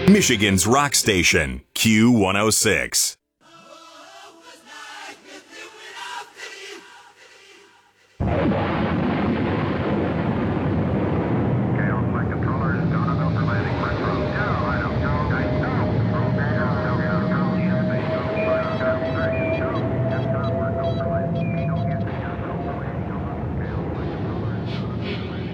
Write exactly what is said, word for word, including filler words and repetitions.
Michigan's rock station, Q one oh six. You